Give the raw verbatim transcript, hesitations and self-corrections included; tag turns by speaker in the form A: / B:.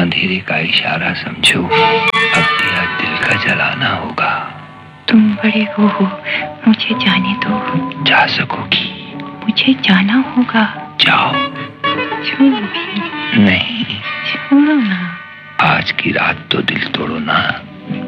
A: अंधेरे का इशारा समझो, अब तेरा दिल का जलाना होगा।
B: तुम बड़े वो हो, मुझे जाने दो।
A: जा सकोगी?
B: मुझे जाना होगा।
A: जाओ।
B: छोड़ो भी
A: नहीं।
B: छोड़ो ना।
A: आज की रात तो दिल तोड़ो ना।